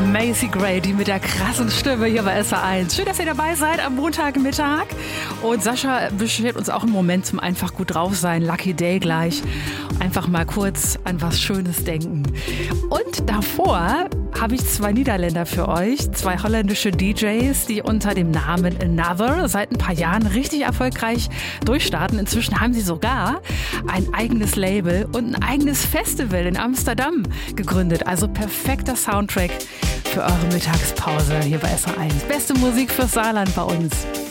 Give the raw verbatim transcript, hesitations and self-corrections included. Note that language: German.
Macy Gray, die mit der krassen Stimme hier bei S R eins. Schön, dass ihr dabei seid am Montagmittag. Und Sascha beschert uns auch im Moment zum einfach gut drauf sein. Lucky Day gleich. Einfach mal kurz an was Schönes denken. Und davor habe ich zwei Niederländer für euch. Zwei holländische D Js, die unter dem Namen Another seit ein paar Jahren richtig erfolgreich durchstarten. Inzwischen haben sie sogar ein eigenes Label und ein eigenes Festival in Amsterdam gegründet. Also perfekter Soundtrack für eure Mittagspause hier bei S R eins. Beste Musik fürs Saarland bei uns.